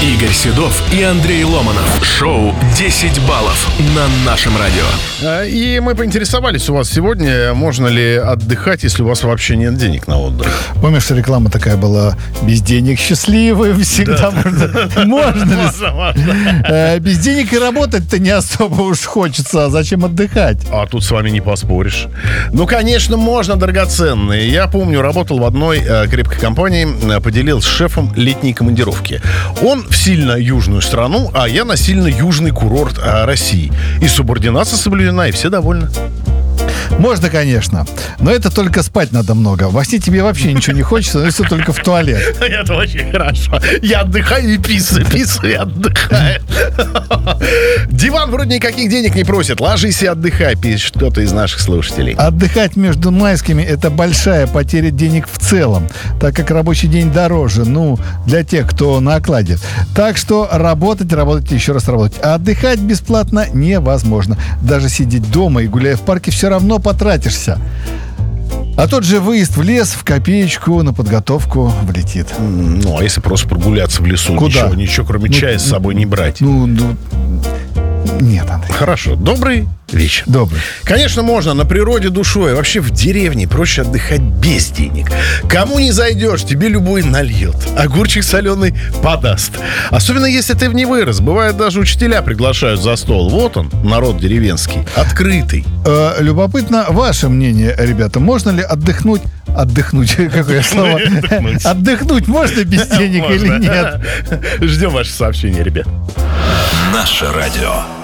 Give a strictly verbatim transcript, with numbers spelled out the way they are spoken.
Игорь Седов и Андрей Ломанов. Шоу «десять баллов» на нашем радио. И мы поинтересовались у вас сегодня, можно ли отдыхать, если у вас вообще нет денег на отдых. Помнишь, реклама такая была: без денег счастливы всегда можно. Можно ли? Без денег и работать-то не особо уж хочется. А зачем отдыхать? А тут с вами не поспоришь. Ну, конечно, можно, драгоценные. Я помню, работал в одной э, крепкой компании, э, поделил с шефом летние командировки. Он в сильно южную страну, а я на сильно южный курорт э, России. И субординация соблюдена, и все довольны. Можно, конечно, но это только спать надо много. Во сне тебе вообще ничего не хочется, но все только в туалет. Это очень хорошо. Я отдыхаю и писаю, писаю и отдыхаю. Диван вроде никаких денег не просит. Ложись и отдыхай, пишет кто-то из наших слушателей. Отдыхать между майскими — это большая потеря денег в целом, так как рабочий день дороже, ну, для тех, кто на окладе. Так что работать, работать и еще раз работать. А отдыхать бесплатно невозможно. Даже сидеть дома и гуляя в парке все равно потратишься. А тот же выезд в лес в копеечку на подготовку влетит. Ну, а если просто прогуляться в лесу? Куда? Ничего, ничего кроме ну, чая с собой не брать? Ну, ну, нет, Андрей. Хорошо. Добрый вечер. Добрый. Конечно, можно на природе душой. Вообще в деревне проще отдыхать без денег. Кому не зайдешь, тебе любой нальет. Огурчик соленый подаст. Особенно если ты в ней вырос. Бывает, даже учителя приглашают за стол. Вот он, народ деревенский. Открытый. Э, любопытно ваше мнение, ребята. Можно ли отдохнуть? Отдохнуть, какое слово? Отдохнуть можно без денег или нет? Ждем ваше сообщение, ребят. Наше радио.